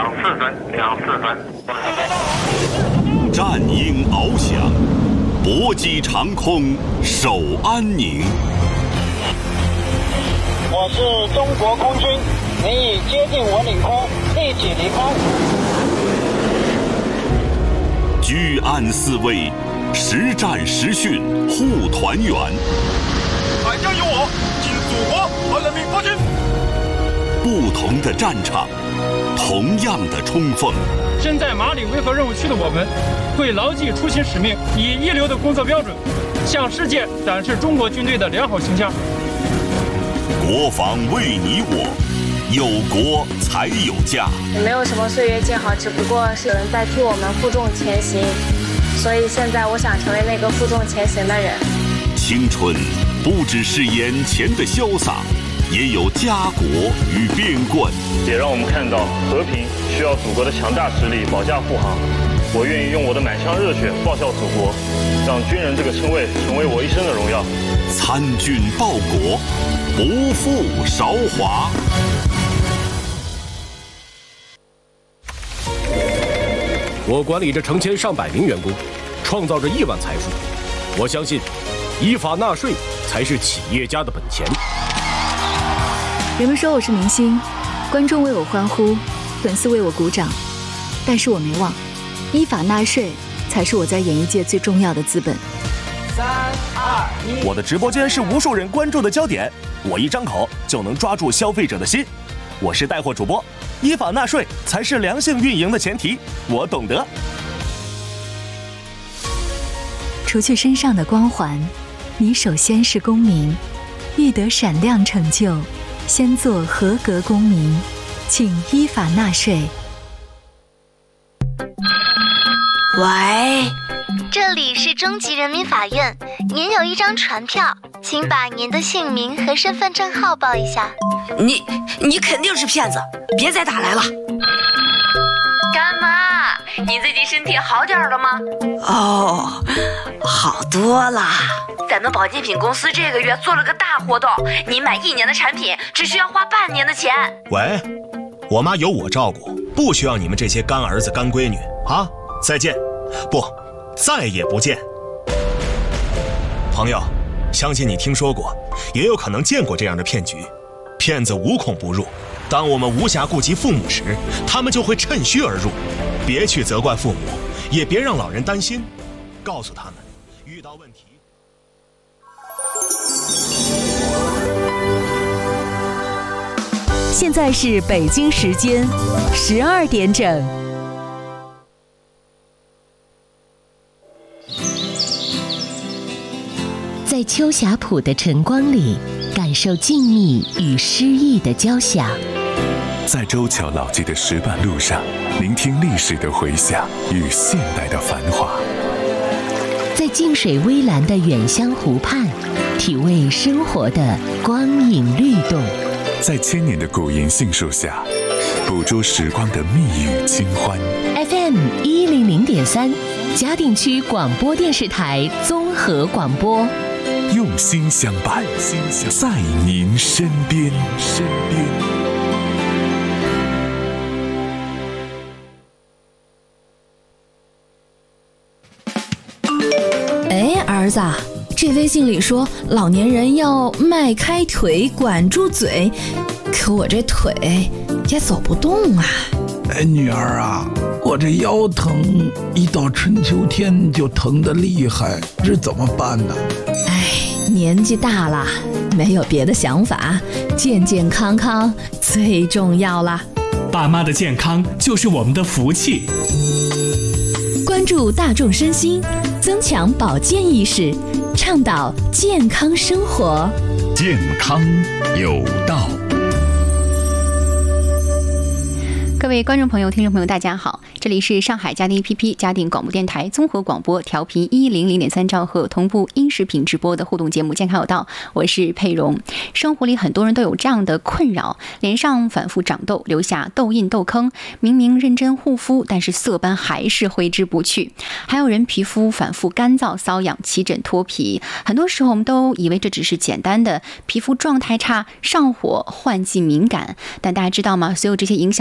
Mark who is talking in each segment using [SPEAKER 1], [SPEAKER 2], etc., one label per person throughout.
[SPEAKER 1] 战鹰翱翔，搏击长空守安宁。
[SPEAKER 2] 我是中国空军，你已接近我领空，立即离开。
[SPEAKER 1] 居安思危，实战实训护团圆。
[SPEAKER 3] 海疆有我，敬祖国和人民国军。
[SPEAKER 1] 不同的战场，同样的冲锋。
[SPEAKER 4] 身在马里维和任务区的我们，会牢记出勤使命，以一流的工作标准，向世界展示中国军队的良好形象。
[SPEAKER 1] 国防为你我，有国才有家。
[SPEAKER 5] 也没有什么岁月静好，只不过是有人在替我们负重前行。所以现在我想成为那个负重前行的人。
[SPEAKER 1] 青春不只是眼前的潇洒，也有家国与边关。
[SPEAKER 6] 也让我们看到和平需要祖国的强大实力保驾护航。我愿意用我的满腔热血报效祖国，让军人这个称谓成为我一生的荣耀。
[SPEAKER 1] 参军报国，不负韶华。
[SPEAKER 7] 我管理着成千上百名员工，创造着亿万财富。我相信，依法纳税才是企业家的本钱。
[SPEAKER 8] 人们说我是明星，观众为我欢呼，粉丝为我鼓掌，但是我没忘，依法纳税才是我在演艺界最重要的资本。
[SPEAKER 9] 3、2、1，我的直播间是无数人关注的焦点，我一张口就能抓住消费者的心。我是带货主播，依法纳税才是良性运营的前提，我懂得。
[SPEAKER 8] 除去身上的光环，你首先是公民，欲得闪亮成就，先做合格公民，请依法纳税。
[SPEAKER 10] 喂，这里是中级人民法院，您有一张传票，请把您的姓名和身份证号报一下。
[SPEAKER 11] 你肯定是骗子，别再打来了。
[SPEAKER 12] 干妈，你最近身体好点了吗？
[SPEAKER 11] 哦，好多了。
[SPEAKER 12] 咱们保健品公司这个月做了个大活动，你买1年的产品只需要花半年的钱。
[SPEAKER 13] 喂，我妈有我照顾，不需要你们这些干儿子干闺女啊！再见，不，再也不见。朋友，相信你听说过，也有可能见过这样的骗局。骗子无孔不入，当我们无暇顾及父母时，他们就会趁虚而入。别去责怪父母，也别让老人担心，告诉他们，遇到问题。
[SPEAKER 14] 现在是北京时间12点整。
[SPEAKER 15] 在秋霞浦的晨光里，感受静谧与诗意的交响；
[SPEAKER 16] 在周桥老街的石板路上，聆听历史的回响与现代的繁华；
[SPEAKER 15] 在静水微澜的远乡湖畔，体味生活的光影律动；
[SPEAKER 16] 在千年的古银杏树下，捕捉时光的蜜语清欢。
[SPEAKER 15] FM 100.3，嘉定区广播电视台综合广播。
[SPEAKER 16] 用心相伴，在您身边。
[SPEAKER 17] 哎，儿子，这微信里说老年人要迈开腿，管住嘴，可我这腿也走不动啊。
[SPEAKER 18] 哎，女儿啊，我这腰疼，一到春秋天就疼得厉害，这怎么办呢？
[SPEAKER 17] 年纪大了，没有别的想法，健健康康最重要啦。
[SPEAKER 19] 爸妈的健康就是我们的福气。
[SPEAKER 17] 关注大众身心，增强保健意识，倡导健康生活。
[SPEAKER 16] 健康有道。
[SPEAKER 20] 各位观众朋友、听众朋友，大家好，这里是上海嘉定 APP 嘉定广播电台综合广播调频100.3兆赫同步音视频直播的互动节目《健康有道》，我是佩蓉。生活里很多人都有这样的困扰，脸上反复长痘，留下痘印痘坑，明明认真护肤，但是色斑还是挥之不去。还有人皮肤反复干燥、瘙痒、起疹、脱皮，很多时候我们都以为这只是简单的皮肤状态差、上火、换季敏感，但大家知道吗？所有这些影响我们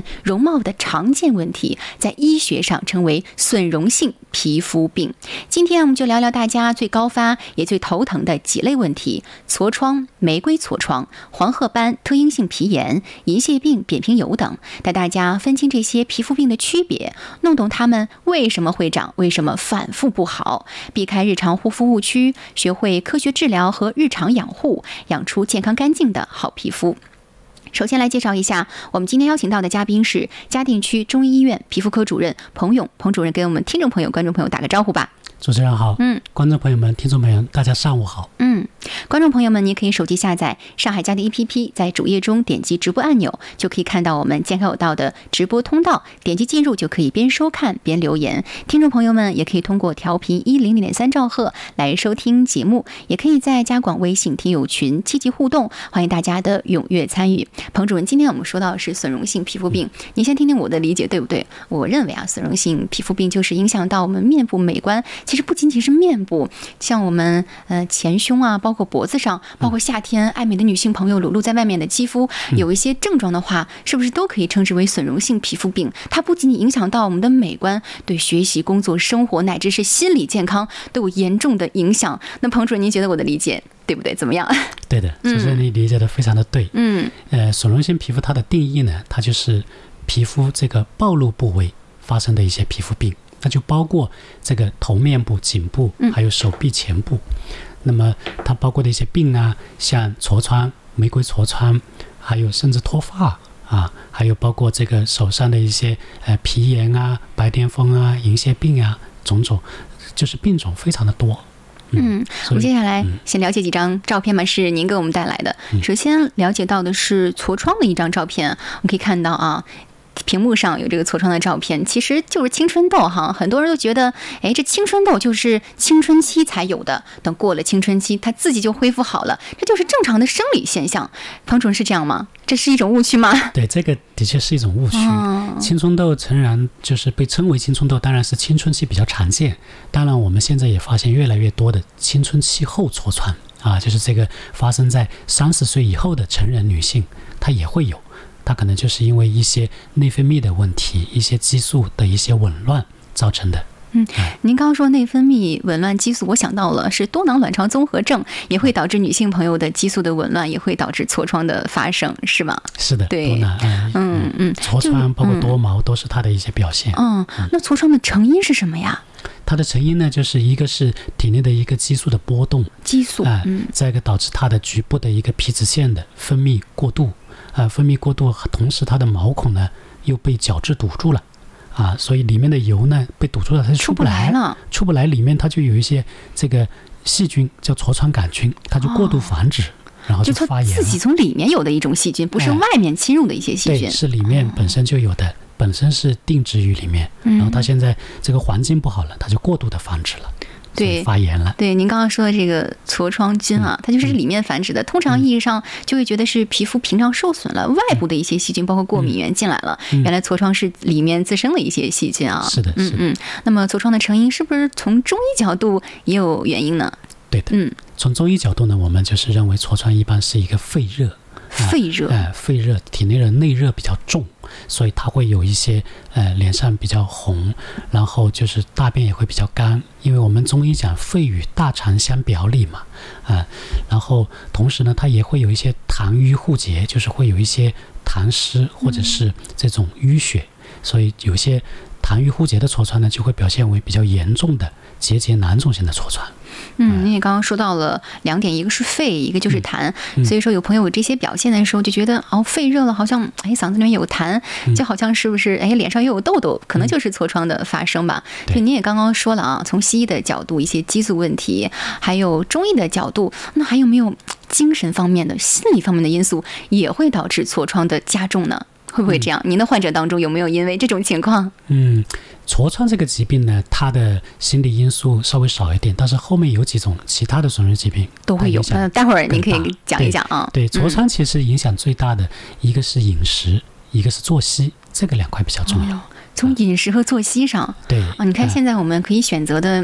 [SPEAKER 20] 容貌的常见问题，在医学上称为损溶性皮肤病。今天我们就聊聊大家最高发也最头疼的几类问题：痤疮、玫瑰痤疮、黄褐斑、特应性皮炎、银屑病、扁平疣等，带大家分清这些皮肤病的区别，弄懂它们为什么会长，为什么反复不好，避开日常护肤误区，学会科学治疗和日常养护，养出健康干净的好皮肤。首先来介绍一下，我们今天邀请到的嘉宾是嘉定区中医医院皮肤科主任彭勇。彭主任给我们听众朋友、观众朋友打个招呼吧。
[SPEAKER 21] 主持人好，观众朋友们、听众朋友们，大家上午好。
[SPEAKER 20] 观众朋友们，你可以手机下载上海嘉定 APP， 在主页中点击直播按钮，就可以看到我们健康有道的直播通道，点击进入就可以边收看边留言。听众朋友们也可以通过调频100.3兆赫来收听节目，也可以在加广微信听友群积极互动，欢迎大家的踊跃参与。彭主任，今天我们说到的是损溶性皮肤病，你先听听我的理解对不对？我认为啊，损溶性皮肤病就是影响到我们面部美观，其实不仅仅是面部，像我们前胸啊，包括脖子上，包括夏天爱美的女性朋友裸露在外面的肌肤，有一些症状的话，是不是都可以称之为损溶性皮肤病？它不仅仅影响到我们的美观，对学习、工作、生活乃至是心理健康都有严重的影响。那彭主任，您觉得我的理解对不对？怎么样？
[SPEAKER 21] 对的，主持人你理解的非常的对。损溶性皮肤它的定义呢，它就是皮肤这个暴露部位发生的一些皮肤病，那就包括这个头面部、颈部，还有手臂前部。那么它包括的一些病啊，像痤疮、玫瑰痤疮，还有甚至脱发啊，还有包括这个手上的一些皮炎啊、白癜风啊、银屑病啊，种种，就是病种非常的多。
[SPEAKER 20] 我们接下来先了解几张照片嘛，是您给我们带来的。首先了解到的是痤疮的一张照片，我们可以看到啊，屏幕上有这个痤疮的照片，其实就是青春痘哈。很多人都觉得，这青春痘就是青春期才有的，等过了青春期，它自己就恢复好了，这就是正常的生理现象。彭主任是这样吗？这是一种误区吗？
[SPEAKER 21] 对，这个的确是一种误区。青春痘诚然就是被称为青春痘，当然是青春期比较常见。当然，我们现在也发现越来越多的青春期后痤疮啊，就是这个发生在30岁以后的成人女性，她也会有。它可能就是因为一些内分泌的问题，一些激素的一些紊乱造成的。
[SPEAKER 20] 您刚刚说内分泌紊乱激素，我想到了是多囊卵巢综合症，也会导致女性朋友的激素的紊乱，也会导致痤疮的发生，是吗？
[SPEAKER 21] 是的，
[SPEAKER 20] 对，
[SPEAKER 21] 多囊，痤疮包括多毛都是它的一些表现。
[SPEAKER 20] 那痤疮的成因是什么呀？
[SPEAKER 21] 它的成因呢，就是一个是体内的一个激素的波动，再一个导致它的局部的一个皮脂腺的分泌过度。分泌过度，同时它的毛孔呢又被角质堵住了所以里面的油呢被堵住了，它就出不来了，里面它就有一些这个细菌叫痤疮杆菌，它就过度繁殖，然后就发炎了。
[SPEAKER 20] 就它自己从里面有的一种细菌，不是外面侵入的一些细菌，
[SPEAKER 21] 对，是里面本身就有的，本身是定植于里面，然后它现在这个环境不好了，它就过度的繁殖了。对，发炎了。
[SPEAKER 20] 对，您刚刚说的这个痤疮菌啊，它就是里面繁殖的。通常意义上就会觉得是皮肤屏障受损了，外部的一些细菌，包括过敏源进来了。原来痤疮是里面滋生了一些细菌啊。
[SPEAKER 21] 是的，是的。
[SPEAKER 20] 那么痤疮的成因是不是从中医角度也有原因呢？
[SPEAKER 21] 对的。从中医角度呢，我们就是认为痤疮一般是一个肺热。肺热，体内的内热比较重，所以它会有一些脸上比较红，然后就是大便也会比较干，因为我们中医讲肺与大肠相表里嘛，然后同时呢，它也会有一些痰瘀互结，就是会有一些痰湿或者是这种淤血，所以有些痰瘀互结的痤疮呢，就会表现为比较严重的结节囊肿型的痤疮。
[SPEAKER 20] 你也刚刚说到了2点，一个是肺，一个就是痰，所以说有朋友有这些表现的时候，就觉得肺热了，好像嗓子里面有痰，就好像是不是脸上又有痘痘，可能就是痤疮的发生吧。对，您也刚刚说了啊，从西医的角度一些激素问题，还有中医的角度，那还有没有精神方面的、心理方面的因素也会导致痤疮的加重呢？会不会这样？您的患者当中有没有因为这种情况？
[SPEAKER 21] 痤疮这个疾病呢，它的心理因素稍微少一点，但是后面有几种其他的损伤疾病
[SPEAKER 20] 都会有。待会儿您可以讲一讲啊。
[SPEAKER 21] 对，痤疮其实影响最大的一个是饮食，一个是作息，这个2块比较重要。
[SPEAKER 20] 从饮食和作息上，
[SPEAKER 21] 对
[SPEAKER 20] 你看现在我们可以选择的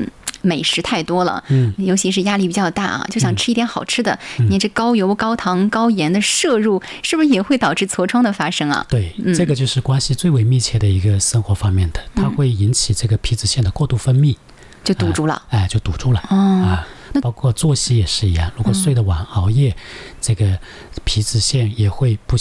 [SPEAKER 20] 美食太多了，尤其是压力比较大啊，就想吃一点好吃的。你这高油、高糖、高盐的摄入，是不是也会导致痤疮的发生啊？
[SPEAKER 21] 对，这个就是关系最为密切的一个生活方面的，它会引起这个皮脂腺的过度分泌，
[SPEAKER 20] 就堵住了。
[SPEAKER 21] 就堵住了。包括作息也是一样，如果睡得晚、熬夜，这个皮脂腺也会不